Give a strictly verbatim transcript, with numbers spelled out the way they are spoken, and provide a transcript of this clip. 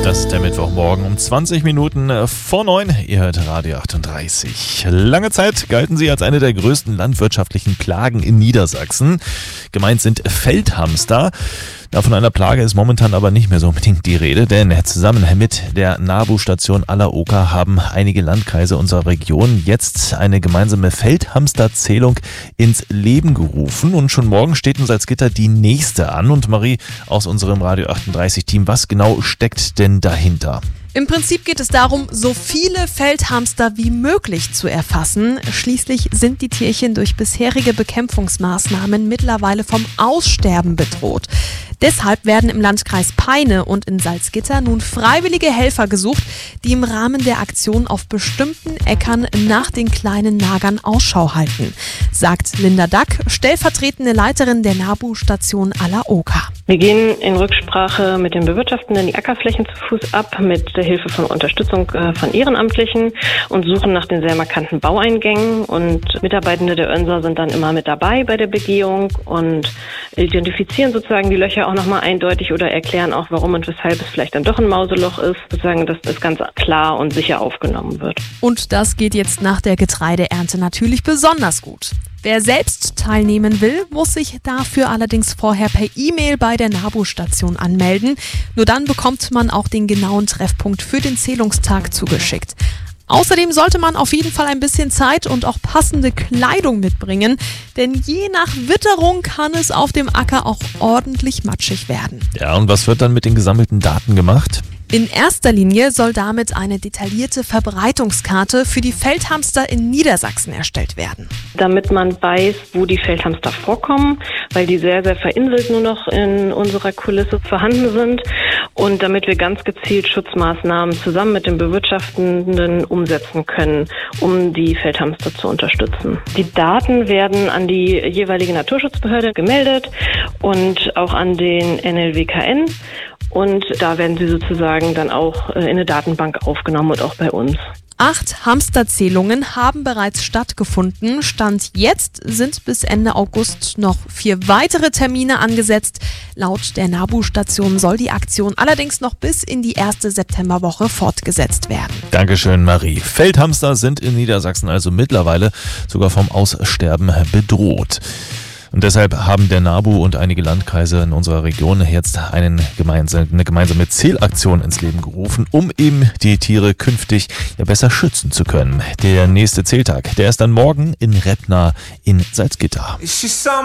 Das ist der Mittwochmorgen um zwanzig Minuten vor neun. Ihr hört Radio achtunddreißig. Lange Zeit galten sie als eine der größten landwirtschaftlichen Plagen in Niedersachsen. Gemeint sind Feldhamster. Ja, von einer Plage ist momentan aber nicht mehr so unbedingt die Rede, denn zusammen mit der NABU-Station Aller-Oka haben einige Landkreise unserer Region jetzt eine gemeinsame Feldhamsterzählung ins Leben gerufen. Und schon morgen steht in Salzgitter die nächste an. Und Marie aus unserem Radio achtunddreißig-Team, was genau steckt denn dahinter? Im Prinzip geht es darum, so viele Feldhamster wie möglich zu erfassen. Schließlich sind die Tierchen durch bisherige Bekämpfungsmaßnahmen mittlerweile vom Aussterben bedroht. Deshalb werden im Landkreis Peine und in Salzgitter nun freiwillige Helfer gesucht, die im Rahmen der Aktion auf bestimmten Äckern nach den kleinen Nagern Ausschau halten, sagt Linda Dack, stellvertretende Leiterin der NABU-Station Aller-Oka. Wir gehen in Rücksprache mit den Bewirtschaftenden die Ackerflächen zu Fuß ab, mit der Hilfe von Unterstützung von Ehrenamtlichen und suchen nach den sehr markanten Baueingängen. Und Mitarbeitende der Önser sind dann immer mit dabei bei der Begehung und identifizieren sozusagen die Löcher auch nochmal eindeutig oder erklären auch, warum und weshalb es vielleicht dann doch ein Mauseloch ist, sozusagen, dass das ganz klar und sicher aufgenommen wird. Und das geht jetzt nach der Getreideernte natürlich besonders gut. Wer selbst teilnehmen will, muss sich dafür allerdings vorher per E-Mail bei der NABU-Station anmelden. Nur dann bekommt man auch den genauen Treffpunkt für den Zählungstag zugeschickt. Außerdem sollte man auf jeden Fall ein bisschen Zeit und auch passende Kleidung mitbringen, denn je nach Witterung kann es auf dem Acker auch ordentlich matschig werden. Ja, und was wird dann mit den gesammelten Daten gemacht? In erster Linie soll damit eine detaillierte Verbreitungskarte für die Feldhamster in Niedersachsen erstellt werden. Damit man weiß, wo die Feldhamster vorkommen, weil die sehr, sehr verinselt nur noch in unserer Kulisse vorhanden sind und damit wir ganz gezielt Schutzmaßnahmen zusammen mit den Bewirtschaftenden umsetzen können, um die Feldhamster zu unterstützen. Die Daten werden an die jeweilige Naturschutzbehörde gemeldet und auch an den N L W K N. Und da werden sie sozusagen dann auch in eine Datenbank aufgenommen und auch bei uns. Acht Hamsterzählungen haben bereits stattgefunden. Stand jetzt sind bis Ende August noch vier weitere Termine angesetzt. Laut der NABU-Station soll die Aktion allerdings noch bis in die erste Septemberwoche fortgesetzt werden. Dankeschön, Marie. Feldhamster sind in Niedersachsen also mittlerweile sogar vom Aussterben bedroht. Und deshalb haben der NABU und einige Landkreise in unserer Region jetzt einen gemeinsam, eine gemeinsame Zählaktion ins Leben gerufen, um eben die Tiere künftig ja besser schützen zu können. Der nächste Zähltag, der ist dann morgen in Reppna in Salzgitter.